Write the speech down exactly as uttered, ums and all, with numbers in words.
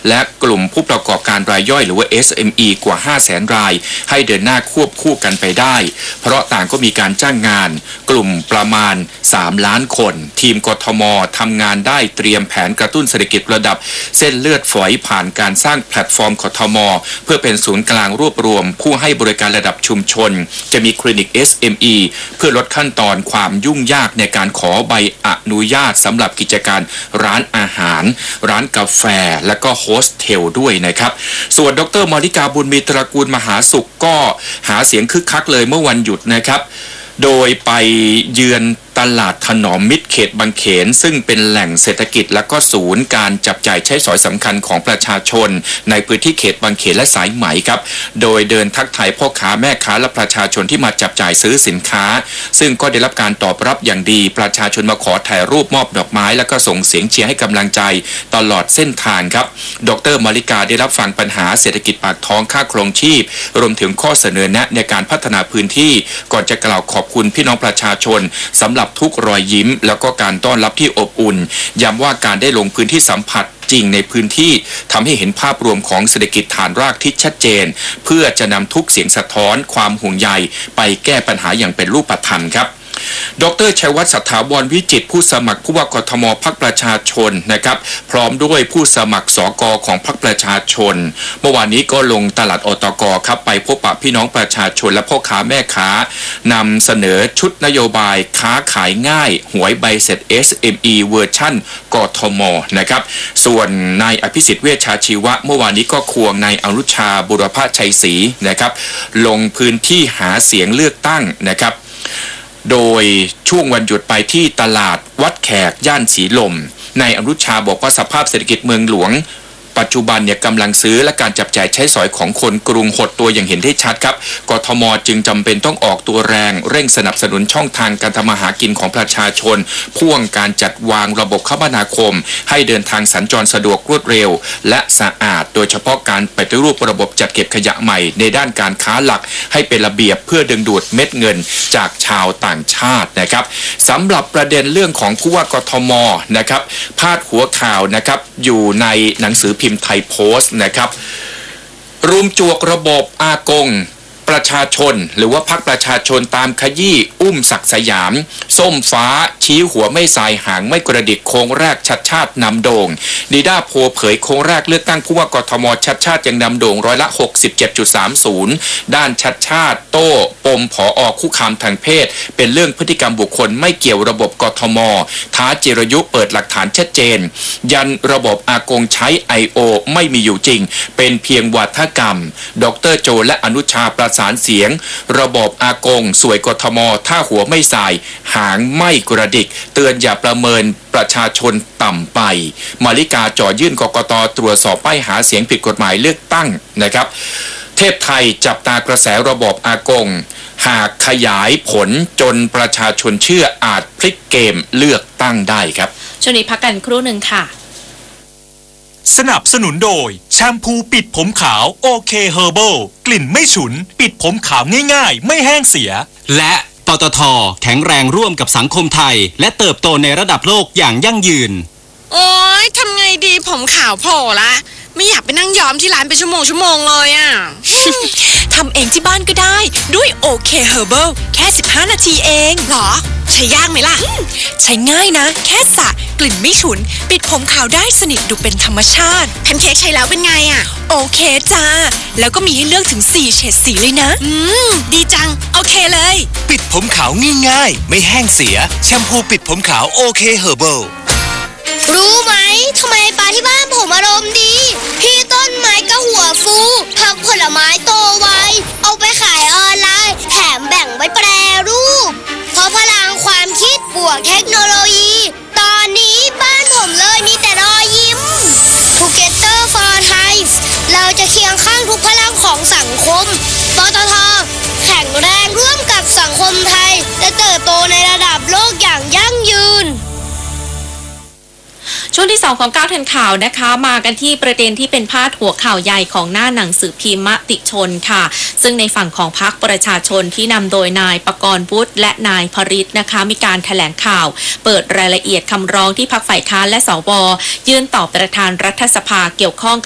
และกลุ่มผู้ประกอบการรายย่อยหรือว่า เอส เอ็ม อี กว่า ห้าแสน รายให้เดินหน้าควบคู่กันไปได้เพราะต่างก็มีการจ้างงานกลุ่มประมาณสามล้านคนทีมกทมทำงานได้เตรียมแผนกระตุ้นเศรษฐกิจระดับเส้นเลือดฝอยผ่านการสร้างแพลตฟอร์มกทมเพื่อเป็นศูนย์กลางรวบรวมผู้ให้บริการระดับชุมชนจะมีคลินิก เอส เอ็ม อี เพื่อลดขั้นตอนความยุ่งยากในการขอใบอนุญาตสำหรับกิจการร้านอาหารร้านกาแฟและก็โฮสเทลด้วยนะครับส่วนดร.มาริกาบุญมีตระกูลมหาสุขก็หาเสียงคึกคักเลยเมื่อวันหยุดนะครับโดยไปเยือนตลาดถนอมมิตรเขตบางเขนซึ่งเป็นแหล่งเศรษฐกิจและก็ศูนย์การจับจ่ายใช้สอยสำคัญของประชาชนในพื้นที่เขตบางเขนและสายไหมครับโดยเดินทักทายพ่อค้าแม่ค้าและประชาชนที่มาจับจ่ายซื้อสินค้าซึ่งก็ได้รับการตอบรับอย่างดีประชาชนมาขอถ่ายรูปมอบดอกไม้และก็ส่งเสียงเชียร์ให้กำลังใจตลอดเส้นทางครับดร.มาริกาได้รับฟังปัญหาเศรษฐกิจปากท้องค่าครองชีพรวมถึงข้อเสนอแนะในการพัฒนาพื้นที่ก่อนจะกล่าวขอบคุณพี่น้องประชาชนสำหรับทุกรอยยิ้มแล้วก็การต้อนรับที่อบอุ่นย้ำว่าการได้ลงพื้นที่สัมผัสจริงในพื้นที่ทำให้เห็นภาพรวมของเศรษฐกิจฐานรากที่ชัดเจนเพื่อจะนำทุกเสียงสะท้อนความห่วงใยไปแก้ปัญหาอย่างเป็นรูปธรรมครับดร.ชัยวัฒน์ สัทธาวรวิจิตรผู้สมัครผู้ว่ากทมพรรคประชาชนนะครับพร้อมด้วยผู้สมัครสกของพรรคประชาชนเมื่อวานนี้ก็ลงตลาดอตกครับไปพบปะพี่น้องประชาชนและพ่อค้าแม่ค้านำเสนอชุดนโยบายค้าขายง่ายหวยใบเสร็จ เอส เอ็ม อี เวอร์ชั่นกทมนะครับส่วนนายอภิสิทธิ์เวชชาชีวะเมื่อวานนี้ก็ควงนายอนุชาบุรพชัยศรีนะครับลงพื้นที่หาเสียงเลือกตั้งนะครับโดยช่วงวันหยุดไปที่ตลาดวัดแขกย่านสีลมนายอนุชาบอกว่าสภาพเศรษฐกิจเมืองหลวงปัจจุบันเนี่ยกำลังซื้อและการจับจ่ายใช้สอยของคนกรุงหดตัวอย่างเห็นได้ชัดครับกทมจึงจำเป็นต้องออกตัวแรงเร่งสนับสนุนช่องทางการทำมาหากินของประชาชนพ่วงการจัดวางระบบคมนาคมให้เดินทางสัญจรสะดวกรวดเร็วและสะอาดโดยเฉพาะการปฏิรูประบบจัดเก็บขยะใหม่ในด้านการค้าหลักให้เป็นระเบียบเพื่อดึงดูดเม็ดเงินจากชาวต่างชาตินะครับสำหรับประเด็นเรื่องของผู้ว่ากทมนะครับพาดหัวข่าวนะครับอยู่ในหนังสือพิมพ์ไทยโพสต์นะครับรุมจวกระบบอากงประชาชนหรือว่าพรรคประชาชนตามขยี้อุ้มศักดิ์สยามส้มฟ้าชี้หัวไม่สายหางไม่กระดิกโค้งแรกชัดชาตินำโด่งดีด้าโพเผยโค้งแรกเลือกตั้งผู้ว่ากทมชัดชาติยังนำโด่งร้อยละ หกสิบเจ็ดจุดสามศูนย์ ด้านชัดชาติโต้ปมผอ.คุกคามทางเพศเป็นเรื่องพฤติกรรมบุคคลไม่เกี่ยวระบบกทมท้าจิรยุเปิดหลักฐานชัดเจนยันระบบอากงใช้ ไอ โอ ไม่มีอยู่จริงเป็นเพียงวาทกรรมดร.โจและอนุชาประสานเสียงระบบอากงสวยกทมถ้าหัวไม่สายหางไม่กระดิกเตือนอย่าประเมินประชาชนต่ำไปมาริกาจ่อยื่นกกต.ตรวจสอบป้ายหาเสียงผิดกฎหมายเลือกตั้งนะครับเทพไทยจับตากระแสระบบอากงหากขยายผลจนประชาชนเชื่ออาจพลิกเกมเลือกตั้งได้ครับช่วงนี้พักกันครู่หนึ่งค่ะสนับสนุนโดยแชมพูปิดผมขาวโอเคเฮอร์เบิลกลิ่นไม่ฉุนปิดผมขาวง่ายๆไม่แห้งเสียและปตท.แข็งแรงร่วมกับสังคมไทยและเติบโตในระดับโลกอย่างยั่งยืนโอ๊ยทำไงดีผมขาวโผล่ละไม่อยากไปนั่งย้อมที่ร้านเป็นชั่วโมงชั่วโมงเลยอ่ะทำเองที่บ้านก็ได้ด้วยโอเคเฮอร์เบิลแค่สิบห้านาทีเองหรอใช้ยากไหมล่ะใช้ง่ายนะแค่สระกลิ่นไม่ฉุนปิดผมขาวได้สนิทดูเป็นธรรมชาติแพนเค้กใช้แล้วเป็นไงอ่ะโอเคจ้าแล้วก็มีให้เลือกถึงสี่เฉดสีเลยนะอืมดีจังโอเคเลยปิดผมขาวง่ายๆไม่แห้งเสียแชมพูปิดผมขาวโอเคเฮอร์เบิลรู้ไหมทำไมปลาที่บ้านผมอารมณ์ดีพี่ต้นไม้ก็หัวฟูผักผลไม้โตไวเอาไปขายออนไลน์แถมแบ่งไว้แปรรูปเพราะพลังความคิดบวกเทคโนโลยีตอนนี้บ้านผมเลยมีแต่รอยยิ้ม Together for Thai เราจะเคียงข้างทุกพลังของสังคมปตท.แข็งแรงร่วมกับสังคมไทยและเติบโตในระดับโลกอย่างยั่งยืนช่วงที่สองของก้าวทันข่าวนะคะมากันที่ประเด็นที่เป็นพาดหัวข่าวใหญ่ของหน้าหนังสือพิมพ์มติชนค่ะซึ่งในฝั่งของพรรคประชาชนที่นำโดยนายปกรณ์วุฒิและนายพริตนะคะมีการแถลงข่าวเปิดรายละเอียดคำร้องที่พรรคฝ่ายค้านและสวยื่นต่อประธานรัฐสภาเกี่ยวข้อง